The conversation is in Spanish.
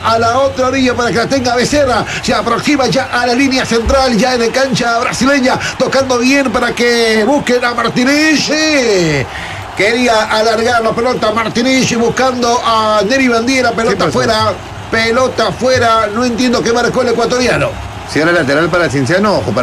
a la otra orilla para que la tenga Becerra. Se aproxima ya a la línea central, ya en la cancha brasileña, tocando bien para que busquen a Martinez. Quería alargar la pelota Martinez buscando a Neri Bandiera. Pelota fuera, pelota fuera. No entiendo qué marcó el ecuatoriano. Si era lateral para Cienciano, ojo.